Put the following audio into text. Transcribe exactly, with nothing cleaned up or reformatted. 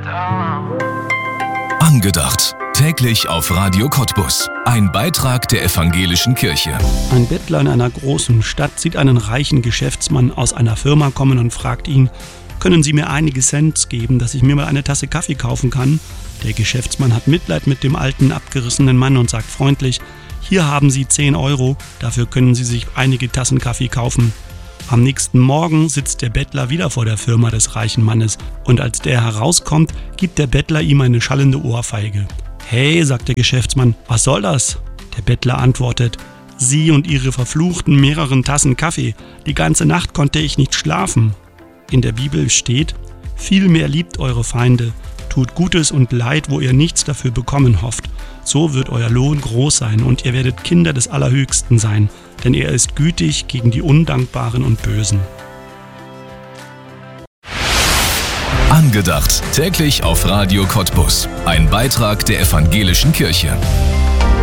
Angedacht. Täglich auf Radio Cottbus. Ein Beitrag der Evangelischen Kirche. Ein Bettler in einer großen Stadt sieht einen reichen Geschäftsmann aus einer Firma kommen und fragt ihn: Können Sie mir einige Cent geben, dass ich mir mal eine Tasse Kaffee kaufen kann? Der Geschäftsmann hat Mitleid mit dem alten, abgerissenen Mann und sagt freundlich: Hier haben Sie zehn Euro, dafür können Sie sich einige Tassen Kaffee kaufen. Am nächsten Morgen sitzt der Bettler wieder vor der Firma des reichen Mannes und als der herauskommt, gibt der Bettler ihm eine schallende Ohrfeige. »Hey«, sagt der Geschäftsmann, »was soll das?« Der Bettler antwortet: »Sie und Ihre verfluchten mehreren Tassen Kaffee, die ganze Nacht konnte ich nicht schlafen.« In der Bibel steht: »Vielmehr liebt eure Feinde, tut Gutes und Leid, wo ihr nichts dafür bekommen hofft. So wird euer Lohn groß sein und ihr werdet Kinder des Allerhöchsten sein, denn er ist gütig gegen die Undankbaren und Bösen.« Angedacht. Täglich auf Radio Cottbus. Ein Beitrag der Evangelischen Kirche.